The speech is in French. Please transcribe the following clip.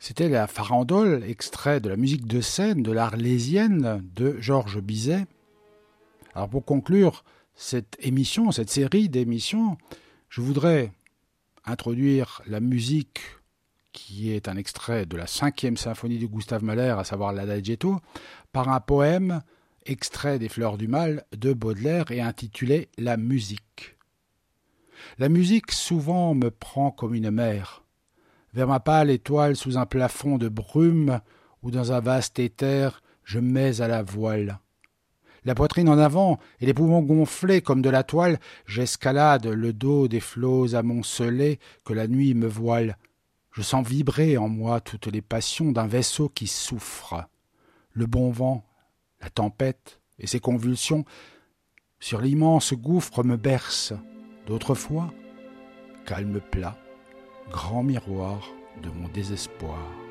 C'était la farandole, extrait de la musique de scène de l'Arlésienne de Georges Bizet. Alors pour conclure cette émission, cette série d'émissions, je voudrais introduire la musique qui est un extrait de la 5e symphonie de Gustave Mahler, à savoir l'Adagietto, par un poème extrait des Fleurs du Mal de Baudelaire et intitulé « La musique ». La musique souvent me prend comme une mer, vers ma pâle étoile sous un plafond de brume où dans un vaste éther je mets à la voile. La poitrine en avant et les poumons gonflés comme de la toile, j'escalade le dos des flots amoncelés que la nuit me voile. Je sens vibrer en moi toutes les passions d'un vaisseau qui souffre. Le bon vent, la tempête et ses convulsions sur l'immense gouffre me bercent. D'autres fois, calme plat, grand miroir de mon désespoir.